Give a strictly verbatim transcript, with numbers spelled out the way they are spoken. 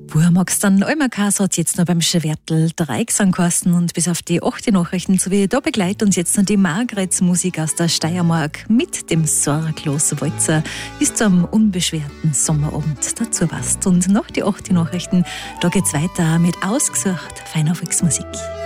Woher magst dann Almakas hat jetzt noch beim Schwertl drei Gesang geheißen und bis auf die achte Nachrichten sowie da begleitet uns jetzt noch die Margrets Musik aus der Steiermark mit dem sorglos Walzer bis zum unbeschwerten Sommerabend dazu passt. Und nach die achte Nachrichten, da geht's weiter mit ausgesucht feiner Volksmusik.